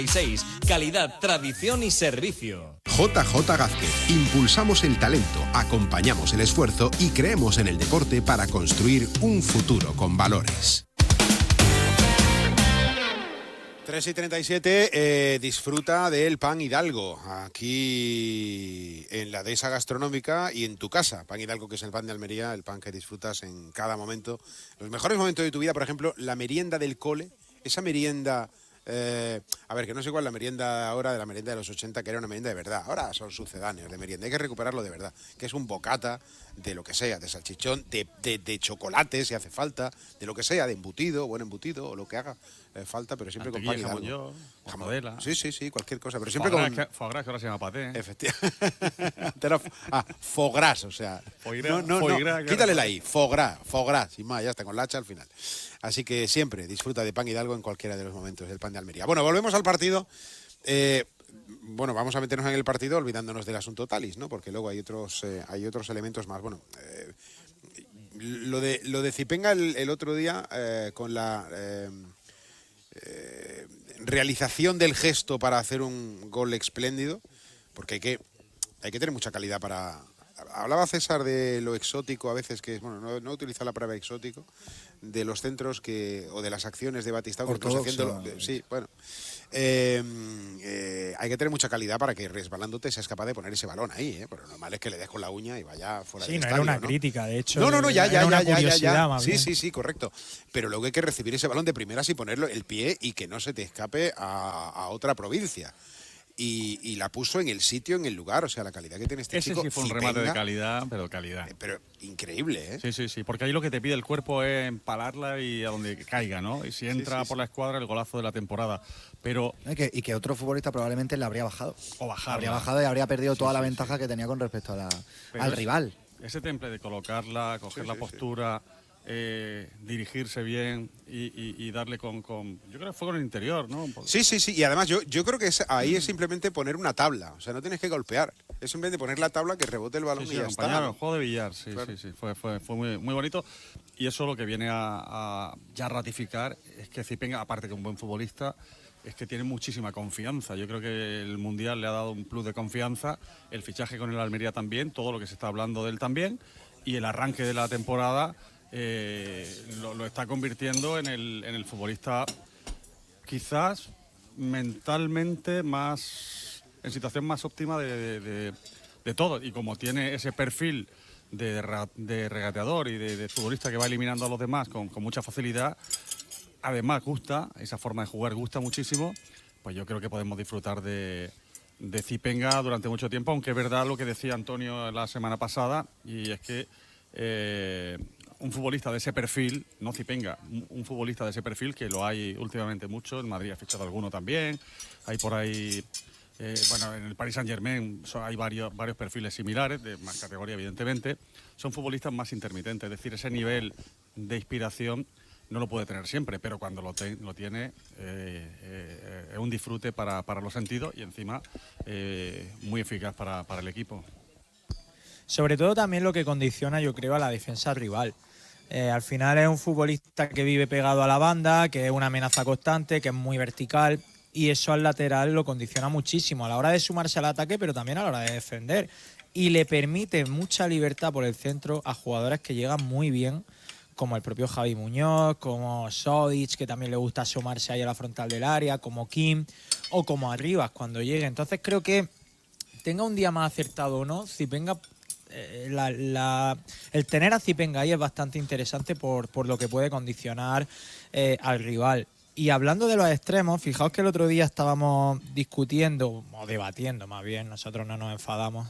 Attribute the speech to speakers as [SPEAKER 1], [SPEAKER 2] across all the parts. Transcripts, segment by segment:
[SPEAKER 1] Calidad, tradición y servicio.
[SPEAKER 2] JJ Gázquez. Impulsamos el talento, acompañamos el esfuerzo y creemos en el deporte para construir un futuro con valores.
[SPEAKER 3] 3:37, disfruta del Pan Hidalgo, aquí en la dehesa gastronómica y en tu casa. Pan Hidalgo, que es el pan de Almería, el pan que disfrutas en cada momento. Los mejores momentos de tu vida, por ejemplo, la merienda del cole, esa merienda... a ver, que no sé cuál es la merienda ahora de la merienda de los 80, que era una merienda de verdad. Ahora son sucedáneos de merienda. Hay que recuperarlo de verdad, que es un bocata de lo que sea, de salchichón, de chocolate si hace falta, de lo que sea, de embutido, buen embutido o lo que haga falta, pero siempre con Pan Hidalgo.
[SPEAKER 4] Jamonela.
[SPEAKER 3] Sí, cualquier cosa, pero siempre con...
[SPEAKER 4] Foie gras, que ahora se llama paté.
[SPEAKER 3] Efectivamente. Foie gras, o sea... No, quítale la I, foie gras, sin más, ya está, con la H al final. Así que siempre disfruta de Pan Hidalgo en cualquiera de los momentos del pan de Almería. Bueno, volvemos al partido. Bueno, vamos a meternos en el partido olvidándonos del asunto Thalys, ¿no? Porque luego hay otros elementos más. Bueno, lo de Zipenga el otro día con la realización del gesto para hacer un gol espléndido, porque hay que tener mucha calidad para... Hablaba César de lo exótico a veces, que es, bueno, no utiliza la palabra exótico, de los centros o de las acciones de Batistao, que haciendo, sí, bueno, hay que tener mucha calidad para que resbalándote seas capaz de poner ese balón ahí, pero lo normal es que le des con la uña y vaya fuera del estadio.
[SPEAKER 5] Sí, no era una crítica, de hecho.
[SPEAKER 3] No, ya.
[SPEAKER 5] Más bien.
[SPEAKER 3] Sí, correcto. Pero luego hay que recibir ese balón de primeras y ponerlo el pie y que no se te escape a otra provincia. Y la puso en el sitio, en el lugar, o sea, la calidad que tiene este chico.
[SPEAKER 4] Ese sí fue un remate de calidad, pero calidad.
[SPEAKER 3] Pero increíble, ¿eh?
[SPEAKER 4] Sí, porque ahí lo que te pide el cuerpo es empalarla y a donde caiga, ¿no? Y si entra por la escuadra, el golazo de la temporada. Pero...
[SPEAKER 6] Y que otro futbolista probablemente le habría bajado.
[SPEAKER 4] O bajarla.
[SPEAKER 6] Habría bajado y habría perdido toda la ventaja que tenía con respecto al rival.
[SPEAKER 4] Ese temple de colocarla, coger la postura... dirigirse bien y darle con... Yo creo que fue con el interior, ¿no?
[SPEAKER 3] Sí, y además yo creo que ahí es simplemente poner una tabla, o sea, no tienes que golpear, es simplemente poner la tabla, que rebote el balón y ya está.
[SPEAKER 4] El juego de billar, claro. Sí, fue muy, muy bonito, y eso lo que viene a ya ratificar es que Zipenga, aparte que un buen futbolista, es que tiene muchísima confianza. Yo creo que el Mundial le ha dado un plus de confianza, el fichaje con el Almería también, todo lo que se está hablando de él también, y el arranque de la temporada... lo está convirtiendo en el futbolista quizás mentalmente en situación más óptima de todo, y como tiene ese perfil de regateador y de futbolista que va eliminando a los demás con mucha facilidad, además esa forma de jugar gusta muchísimo, pues yo creo que podemos disfrutar de Zipenga durante mucho tiempo, aunque es verdad lo que decía Antonio la semana pasada, y es que un futbolista de ese perfil, no Zipenga, un futbolista de ese perfil, que lo hay últimamente mucho, en Madrid ha fichado alguno también, hay por ahí, en el Paris Saint-Germain hay varios perfiles similares, de más categoría evidentemente, son futbolistas más intermitentes, es decir, ese nivel de inspiración no lo puede tener siempre, pero cuando lo tiene es un disfrute para los sentidos y encima muy eficaz para el equipo.
[SPEAKER 5] Sobre todo también lo que condiciona, yo creo, a la defensa rival. Al final es un futbolista que vive pegado a la banda, que es una amenaza constante, que es muy vertical, y eso al lateral lo condiciona muchísimo a la hora de sumarse al ataque, pero también a la hora de defender. Y le permite mucha libertad por el centro a jugadores que llegan muy bien, como el propio Javi Muñoz, como Sodic, que también le gusta asomarse ahí a la frontal del área, como Kim o como Arribas cuando llegue. Entonces creo que tenga un día más acertado o no, Zipenga... el tener a Zipenga ahí es bastante interesante por lo que puede condicionar al rival. Y hablando de los extremos, fijaos que el otro día estábamos discutiendo, o debatiendo más bien, nosotros no nos enfadamos,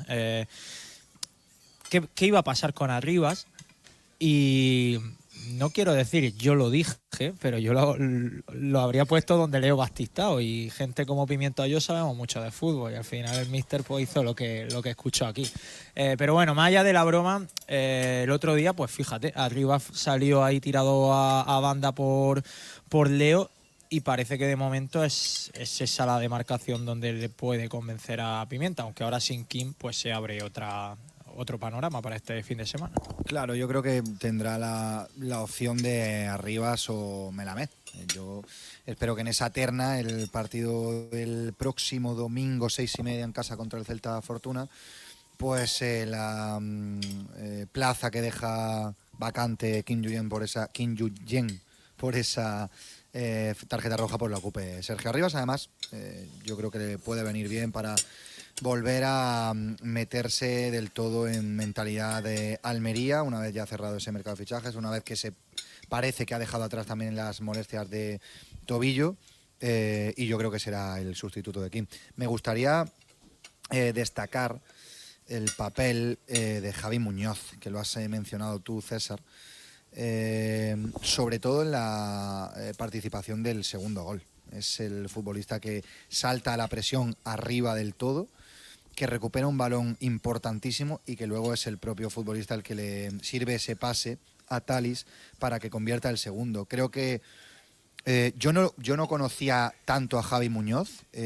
[SPEAKER 5] qué iba a pasar con Arribas, y no quiero decir, yo lo dije, pero yo lo habría puesto donde Leo Bastistao, y gente como Pimiento yo sabemos mucho de fútbol, y al final el míster pues hizo lo que escuchó aquí. Pero bueno, más allá de la broma, el otro día, pues fíjate, Arribas salió ahí tirado a banda por Leo, y parece que de momento es esa la demarcación donde le puede convencer a Pimienta, aunque ahora sin Kim pues se abre otra otro panorama para este fin de semana.
[SPEAKER 6] Claro, yo creo que tendrá la opción de Arribas o Melamed. Yo espero que en esa terna, el partido del próximo domingo 6:30 en casa contra el Celta Fortuna, pues la plaza que deja vacante Kim Yu-yen por esa tarjeta roja, pues la ocupe Sergio Arribas. Además, yo creo que le puede venir bien para volver a meterse del todo en mentalidad de Almería, una vez ya cerrado ese mercado de fichajes, una vez que se parece que ha dejado atrás también las molestias de tobillo, y yo creo que será el sustituto de Kim. Me gustaría destacar el papel de Javi Muñoz, que lo has mencionado tú, César, sobre todo en la participación del segundo gol. Es el futbolista que salta a la presión arriba del todo, que recupera un balón importantísimo y que luego es el propio futbolista el que le sirve ese pase a Thalys para que convierta el segundo. Creo que yo no conocía tanto a Javi Muñoz,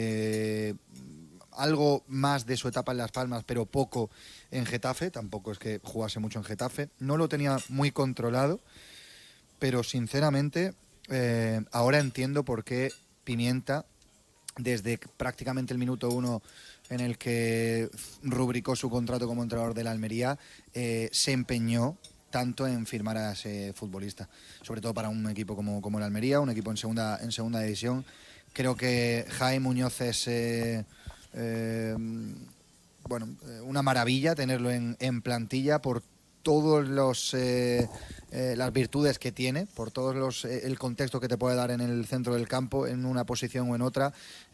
[SPEAKER 6] algo más de su etapa en Las Palmas, pero poco en Getafe. Tampoco es que jugase mucho en Getafe. No lo tenía muy controlado, pero sinceramente ahora entiendo por qué Pimienta, desde prácticamente el minuto 1 en el que rubricó su contrato como entrenador de la Almería, se empeñó tanto en firmar a ese futbolista, sobre todo para un equipo como el Almería, un equipo en segunda división. Creo que Jaime Muñoz es una maravilla tenerlo en plantilla por todos las virtudes que tiene, por todos el contexto que te puede dar en el centro del campo, en una posición o en otra,